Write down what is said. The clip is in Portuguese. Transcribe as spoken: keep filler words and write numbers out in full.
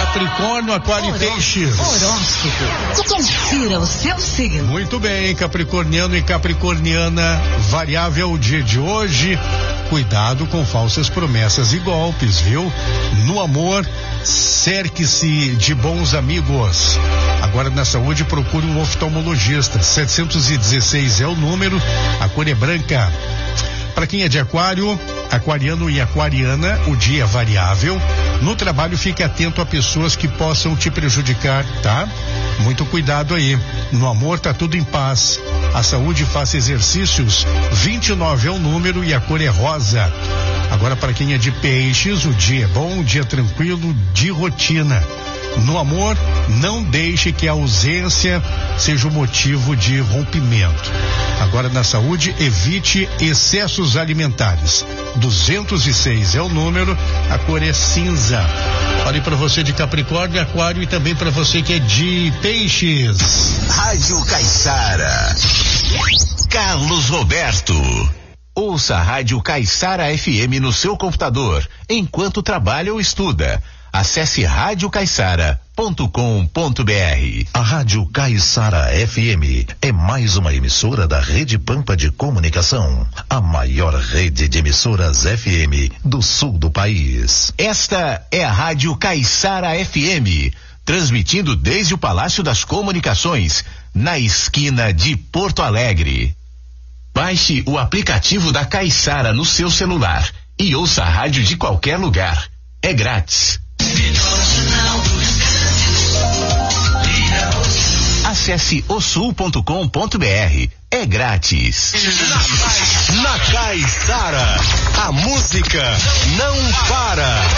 Capricórnio, Aquário e Peixes. Horóscopo. Confira o seu signo. Muito bem, capricorniano e capricorniana, variável o dia de hoje. Cuidado com falsas promessas e golpes, viu? No amor, cerque-se de bons amigos. Agora na saúde, procure um oftalmologista. setecentos e dezesseis é o número, a cor é branca. Para quem é de aquário, aquariano e aquariana, o dia é variável. No trabalho, fique atento a pessoas que possam te prejudicar, tá? Muito cuidado aí. No amor, tá tudo em paz. A saúde, faça exercícios. vinte e nove é o número e a cor é rosa. Agora, para quem é de peixes, o dia é bom, dia tranquilo, de rotina. No amor, não deixe que a ausência seja o motivo de rompimento. Agora na saúde, evite excessos alimentares. duzentos e seis é o número, a cor é cinza. Olhe para você de Capricórnio, Aquário e também para você que é de Peixes. Rádio Caiçara. Carlos Roberto. Ouça a Rádio Caiçara F M no seu computador, enquanto trabalha ou estuda. Acesse rádio caiçara ponto com ponto br. A Rádio Caiçara F M é mais uma emissora da Rede Pampa de Comunicação, a maior rede de emissoras F M do sul do país. Esta é a Rádio Caiçara F M, transmitindo desde o Palácio das Comunicações, na esquina de Porto Alegre. Baixe o aplicativo da Caiçara no seu celular e ouça a rádio de qualquer lugar. É grátis. Acesse o sul ponto com ponto br. É grátis. Na Caiçara, a música não para.